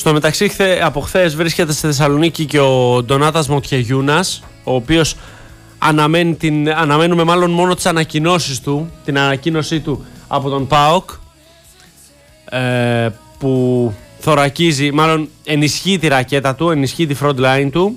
Στο μεταξύ από χθες βρίσκεται στη Θεσσαλονίκη και ο Ντονάτας Μοτιεγιούνας, ο οποίος αναμένουμε μάλλον μόνο τις ανακοινώσεις του, την ανακοίνωσή του από τον ΠΑΟΚ, που θωρακίζει, μάλλον ενισχύει τη ρακέτα του, ενισχύει τη front line του.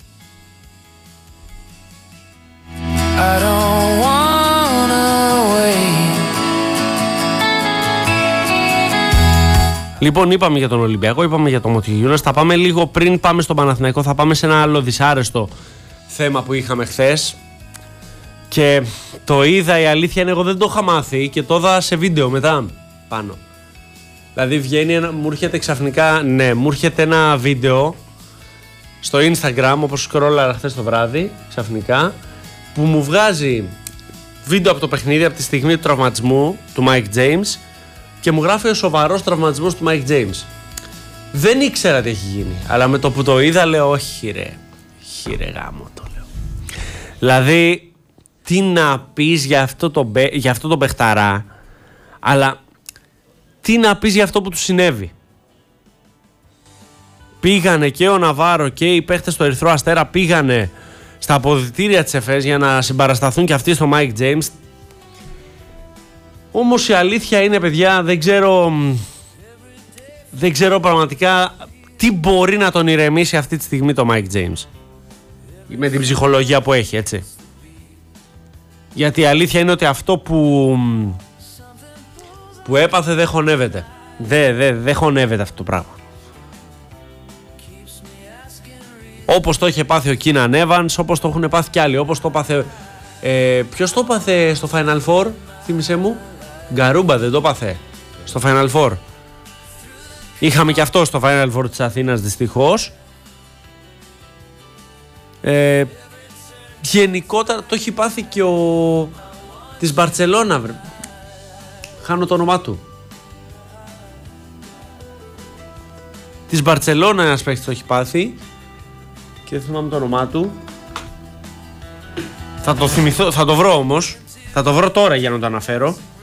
Λοιπόν, είπαμε για τον Ολυμπιακό, είπαμε για τον Μοτιεγιούνας. Θα πάμε λίγο πριν πάμε στον Παναθηναϊκό, θα πάμε σε ένα άλλο δυσάρεστο θέμα που είχαμε χθες. Και το είδα, η αλήθεια είναι, εγώ δεν το είχα μάθει και το είδα σε βίντεο μετά πάνω. Δηλαδή βγαίνει, μου έρχεται ξαφνικά, μου έρχεται ένα βίντεο στο Instagram, όπως σκρόλαρα χθες το βράδυ, ξαφνικά, που μου βγάζει βίντεο από το παιχνίδι, από τη στιγμή του τραυματισμού του Mike James, και μου γράφει ο σοβαρός τραυματισμός του Mike James. Δεν ήξερα τι έχει γίνει, αλλά με το που το είδα λέω όχι ρε γάμο το λέω. Δηλαδή τι να πεις για αυτό το παιχταρά, αλλά τι να πεις για αυτό που του συνέβη. Πήγανε και ο Ναβάρο και οι παίχτες του Ερυθρού Αστέρα, πήγανε στα αποδυτήρια της ΕΦΕΣ για να συμπαρασταθούν και αυτοί στο Mike James. Όμως η αλήθεια είναι, παιδιά, δεν ξέρω πραγματικά τι μπορεί να τον ηρεμήσει αυτή τη στιγμή το Mike James, με την ψυχολογία που έχει, έτσι. Γιατί η αλήθεια είναι ότι αυτό που έπαθε δεν χωνεύεται. Δεν χωνεύεται αυτό το πράγμα. Όπως το είχε πάθει ο Κίναν Evans, όπως το έχουν πάθει κι άλλοι, όπως το πάθε... ποιος το πάθε στο Final Four, θύμισέ μου? Γκαρούμπα δεν το πάθε στο Final Four? Είχαμε και αυτό στο Final Four της Αθήνας, δυστυχώς. Γενικότερα το έχει πάθει και ο της Μπαρτσελώνα. Χάνω το όνομά του. Της Μπαρτσελώνα ένας παίκτης το έχει πάθει και δεν θυμάμαι το όνομά του. Θα το θυμηθώ, θα το βρω όμως. Θα το βρω τώρα για να το αναφέρω.